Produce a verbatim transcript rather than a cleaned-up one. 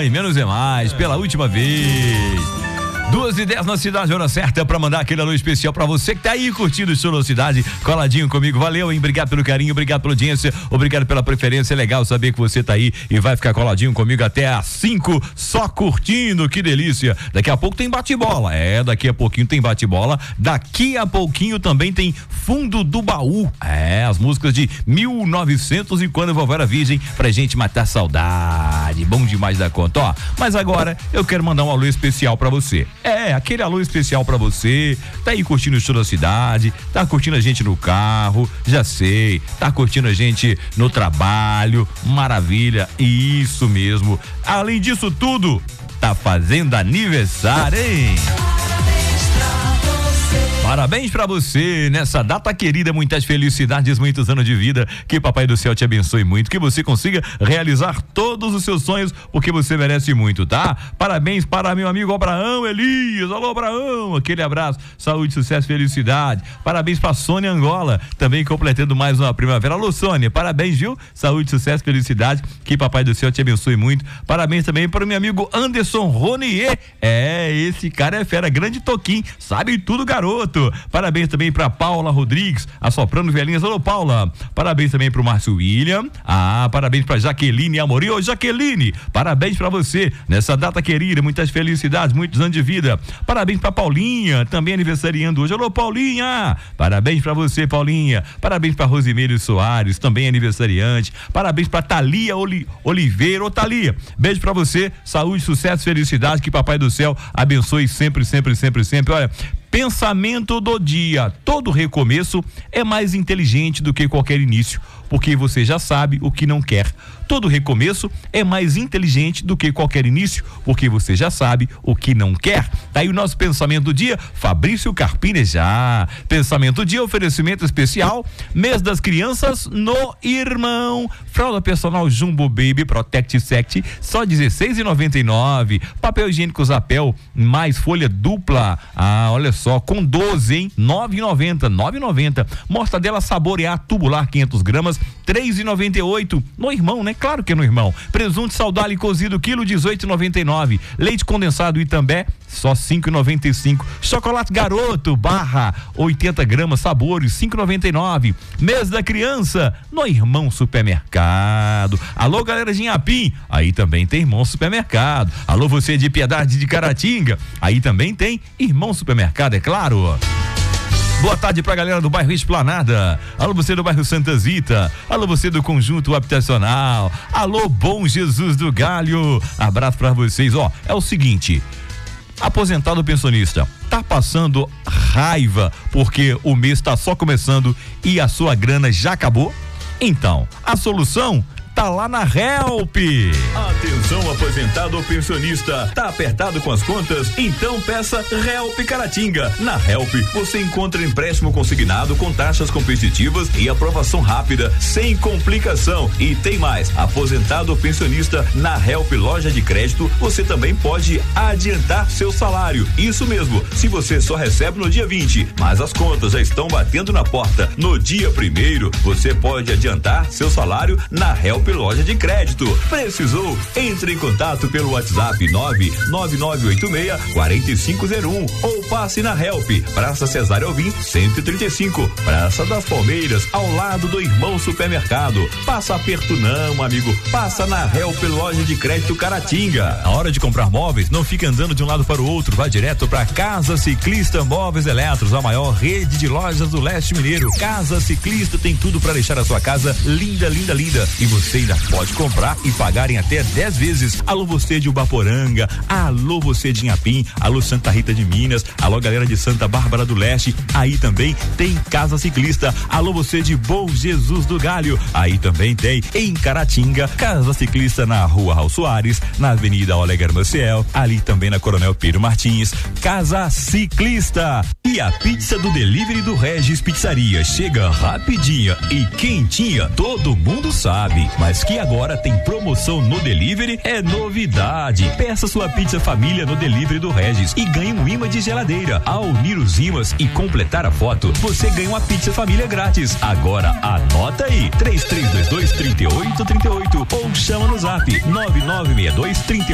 mãe, menos é mais, pela última vez. Duas e dez na cidade, hora certa pra mandar aquele alô especial pra você que tá aí curtindo o show da cidade, coladinho comigo. Valeu, hein? Obrigado pelo carinho, obrigado pela audiência, obrigado pela preferência. É legal saber que você tá aí e vai ficar coladinho comigo até às cinco, só curtindo, que delícia. Daqui a pouco tem bate-bola, é, daqui a pouquinho tem bate-bola, daqui a pouquinho também tem fundo do baú, é, as músicas de mil e novecentos e quando a vovó era virgem, pra gente matar saudade, bom demais da conta, ó. Mas agora eu quero mandar um alô especial pra você. É, aquele alô especial pra você, tá aí curtindo o show da cidade, tá curtindo a gente no carro, já sei, tá curtindo a gente no trabalho, maravilha, isso mesmo. Além disso tudo, tá fazendo aniversário, hein? Parabéns pra você nessa data querida, muitas felicidades, muitos anos de vida, que Papai do Céu te abençoe muito, que você consiga realizar todos os seus sonhos, porque você merece muito, tá? Parabéns para meu amigo Abraão Elias, alô Abraão, aquele abraço, saúde, sucesso, felicidade. Parabéns pra Sônia Angola, também completando mais uma primavera. Alô Sônia, parabéns, viu? Saúde, sucesso, felicidade, que Papai do Céu te abençoe muito. Parabéns também para o meu amigo Anderson Ronier, é, esse cara é fera, grande toquinho, sabe tudo, garoto. Parabéns também pra Paula Rodrigues, assoprando velhinhas. Alô, Paula. Parabéns também pro Márcio William. Ah, parabéns pra Jaqueline Amorim. Ô, Jaqueline, parabéns pra você nessa data querida, muitas felicidades, muitos anos de vida. Parabéns pra Paulinha, também aniversariando hoje. Alô, Paulinha. Parabéns pra você, Paulinha. Parabéns pra Rosimeire Soares, também aniversariante. Parabéns pra Thalia Oli, Oliveira. Ô, Thalia, beijo pra você, saúde, sucesso, felicidade, que Papai do Céu abençoe sempre, sempre, sempre, sempre. Olha, pensamento do dia: todo recomeço é mais inteligente do que qualquer início, porque você já sabe o que não quer. Todo recomeço é mais inteligente do que qualquer início, porque você já sabe o que não quer. Tá aí o nosso pensamento do dia, Fabrício Carpinejar. Pensamento do dia, oferecimento especial, mês das crianças no Irmão. Fralda personal Jumbo Baby Protect Sect, só dezesseis reais e noventa e nove. Papel higiênico Zapel, mais folha dupla. Ah, olha só, com doze, hein? nove reais e noventa, nove reais e noventa. Mortadela saborear tubular quinhentas gramas, três reais e noventa e oito. No Irmão, né? Claro que é no Irmão. Presunto saudável cozido, quilo, dezoito reais e noventa e nove. Leite condensado Itambé, só cinco reais e noventa e cinco. Chocolate Garoto, barra, oitenta gramas, sabores, cinco reais e noventa e nove. Mês da criança, no Irmão Supermercado. Alô, galera de Inhapim, aí também tem Irmão Supermercado. Alô, você de Piedade de Caratinga, aí também tem Irmão Supermercado, é claro. Boa tarde pra galera do bairro Esplanada. Alô, você do bairro Santa Zita. Alô, você do Conjunto Habitacional. Alô, Bom Jesus do Galho. Abraço pra vocês. Ó, é o seguinte: aposentado pensionista, tá passando raiva porque o mês tá só começando e a sua grana já acabou? Então, a solução tá lá na Help. Atenção, aposentado ou pensionista, tá apertado com as contas? Então peça Help Caratinga. Na Help você encontra empréstimo consignado com taxas competitivas e aprovação rápida, sem complicação. E tem mais, aposentado ou pensionista, na Help Loja de Crédito você também pode adiantar seu salário. Isso mesmo, se você só recebe no dia vinte, mas as contas já estão batendo na porta no dia primeiro, você pode adiantar seu salário na Help Loja de Crédito. Precisou? Entre em contato pelo WhatsApp nove nove nove oito seis quatro cinco zero um ou passe na Help, Praça Cesário Alvim cento e trinta e cinco, Praça das Palmeiras, ao lado do Irmão Supermercado. Passa aperto não, amigo, passa na Help Loja de Crédito Caratinga. Na hora de comprar móveis, não fique andando de um lado para o outro, vá direto para Casa Ciclista Móveis Eletros, a maior rede de lojas do Leste Mineiro. Casa Ciclista tem tudo para deixar a sua casa linda, linda, linda, e você ainda pode comprar e pagar em até dez vezes. Alô, você de Ubaporanga, alô, você de Inhapim, alô, Santa Rita de Minas, alô, galera de Santa Bárbara do Leste, aí também tem Casa Ciclista. Alô, você de Bom Jesus do Galho, aí também tem em Caratinga, Casa Ciclista na Rua Raul Soares, na Avenida Olegar Maciel, ali também na Coronel Pedro Martins. Casa Ciclista. E a pizza do delivery do Regis Pizzaria chega rapidinha e quentinha, todo mundo sabe. Mas que agora tem promoção no delivery é novidade. Peça sua pizza família no delivery do Regis e ganhe um imã de geladeira. Ao unir os imãs e completar a foto, você ganha uma pizza família grátis. Agora anota aí, três três dois dois, três oito três oito ou chama no zap nove nove seis dois, três